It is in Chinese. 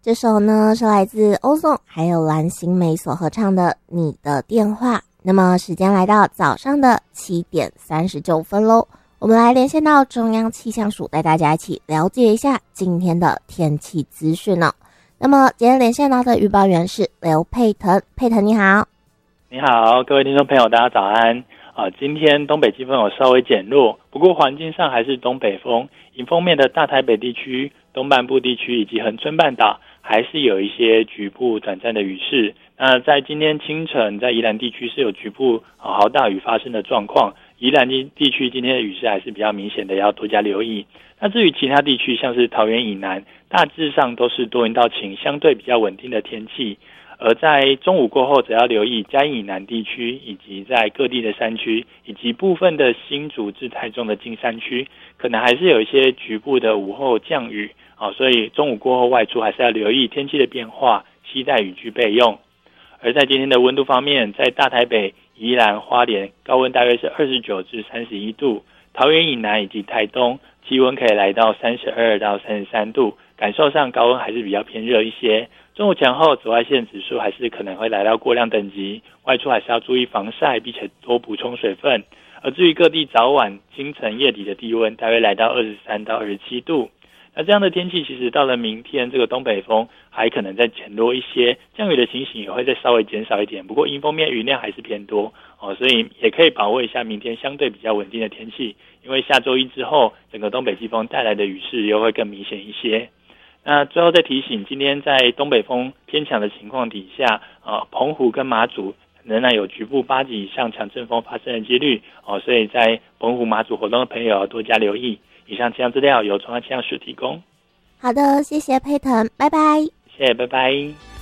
这首呢是来自欧颂还有蓝心湄所合唱的《你的电话》。那么时间来到早上的7:39咯，我们来连线到中央气象署，带大家一起了解一下今天的天气资讯哦。那么今天连线到的预报员是刘佩腾，佩腾你好。 你好，各位听众朋友，大家早安。今天东北季风有稍微减弱，不过环境上还是东北风，迎风面的大台北地区、东半部地区以及恒春半岛还是有一些局部短暂的雨势。那在今天清晨，在宜兰地区是有局部豪大雨发生的状况，宜兰地区今天的雨势还是比较明显的，要多加留意。那至于其他地区，像是桃园以南，大致上都是多云到晴，相对比较稳定的天气。而在中午过后，则要留意嘉义以南地区，以及在各地的山区，以及部分的新竹至台中的近山区，可能还是有一些局部的午后降雨，所以中午过后外出还是要留意天气的变化，携带雨具备用。而在今天的温度方面，在大台北、宜兰、花莲高温大约是29至31度，桃园以南以及台东气温可以来到32到33度，感受上高温还是比较偏热一些。中午前后紫外线指数还是可能会来到过量等级，外出还是要注意防晒，并且多补充水分。而至于各地早晚、清晨、夜底的低温，大约来到23到27度。那这样的天气，其实到了明天，这个东北风还可能再减弱一些，降雨的情形也会再稍微减少一点。不过迎风面雨量还是偏多所以也可以把握一下明天相对比较稳定的天气。因为下周一之后，整个东北季风带来的雨势又会更明显一些。那最后再提醒，今天在东北风偏强的情况底下，澎湖跟马祖仍然有局部8级以上强阵风发生的几率所以在澎湖马祖活动的朋友要多加留意。以上气象资料由中央气象署提供。 好的，谢谢佩腾，拜拜。 谢谢，拜拜。